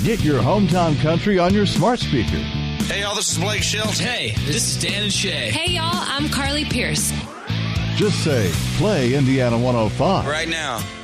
Get your hometown country on your smart speaker. Hey, y'all, this is Blake Shelton. Hey, this is Dan and Shay. Hey, y'all, I'm Carly Pierce. Just say, play Indiana 105. Right now.